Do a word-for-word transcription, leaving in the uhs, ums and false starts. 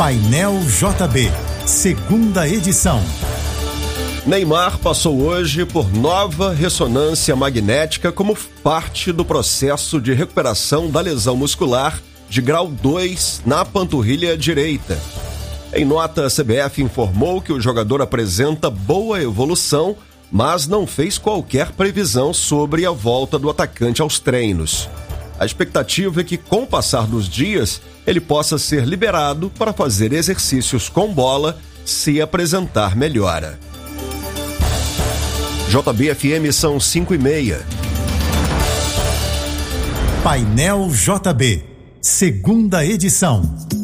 Painel J B, segunda edição. Neymar passou hoje por nova ressonância magnética como parte do processo de recuperação da lesão muscular de grau dois na panturrilha direita. Em nota, a C B F informou que o jogador apresenta boa evolução, mas não fez qualquer previsão sobre a volta do atacante aos treinos. A expectativa é que, com o passar dos dias, ele possa ser liberado para fazer exercícios com bola se apresentar melhora. J B F M são cinco e meia. Painel J B, segunda edição.